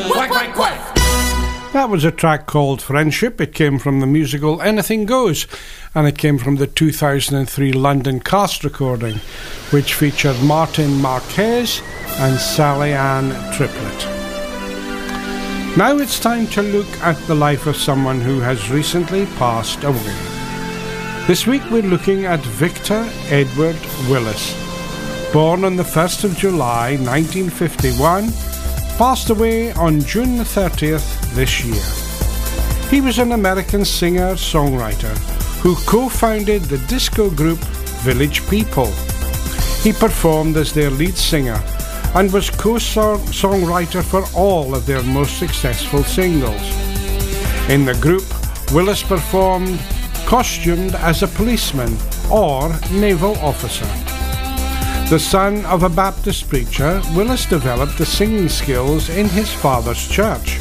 Quack, quack, quack. That was a track called Friendship. It came from the musical Anything Goes, and it came from the 2003 London cast recording, which featured Martin Marquez and Sally Ann Triplett. Now it's time to look at the life of someone who has recently passed away. This week we're looking at Victor Edward Willis. Born on the 1st of July 1951, passed away on June the 30th this year. He was an American singer-songwriter who co-founded the disco group Village People. He performed as their lead singer and was co-songwriter for all of their most successful singles. In the group, Willis performed costumed as a policeman or naval officer. The son of a Baptist preacher, Willis developed the singing skills in his father's church.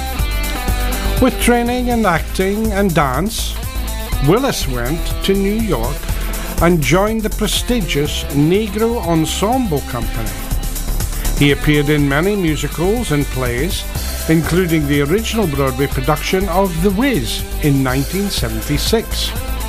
With training in acting and dance, Willis went to New York and joined the prestigious Negro Ensemble Company. He appeared in many musicals and plays, including the original Broadway production of The Wiz in 1976.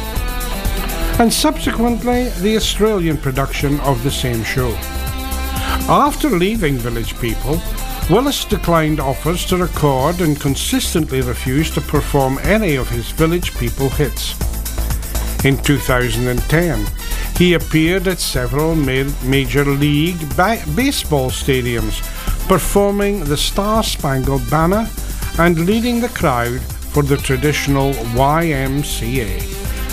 And subsequently the Australian production of the same show. After leaving Village People, Willis declined offers to record and consistently refused to perform any of his Village People hits. In 2010, he appeared at several Major League Baseball stadiums, performing the Star-Spangled Banner and leading the crowd for the traditional YMCA.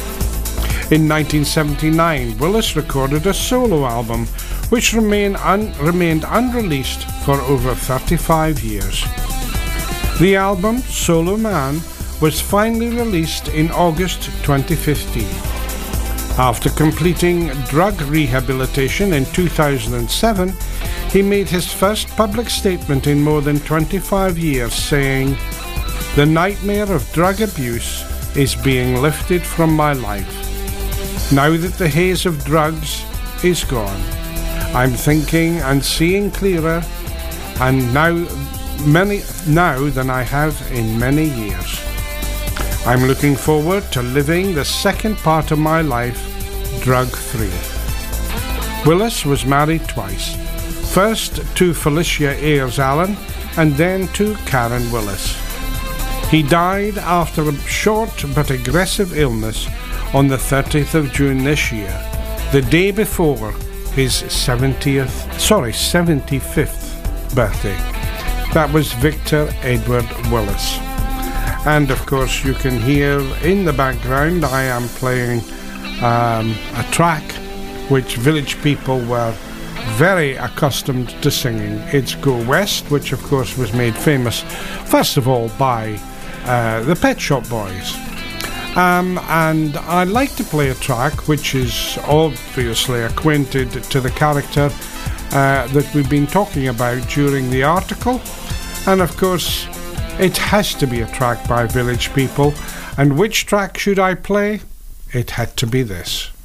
In 1979, Willis recorded a solo album which remained unreleased for over 35 years. The album, Solo Man, was finally released in August 2015. After completing drug rehabilitation in 2007, he made his first public statement in more than 25 years, saying, "The nightmare of drug abuse is being lifted from my life. Now that the haze of drugs is gone, I'm thinking and seeing clearer and now than I have in many years. I'm looking forward to living the second part of my life drug-free." Willis was married twice, first to Felicia Ayres Allen and then to Karen Willis. He died after a short but aggressive illness on the 30th of June this year, the day before his 75th birthday. That was Victor Edward Willis. And of course you can hear in the background I am playing a track which Village People were very accustomed to singing. It's Go West, which of course was made famous first of all by the Pet Shop Boys. And I'd like to play a track which is obviously acquainted to the character that we've been talking about during the article, and of course it has to be a track by Village People. And which track should I play? It had to be this.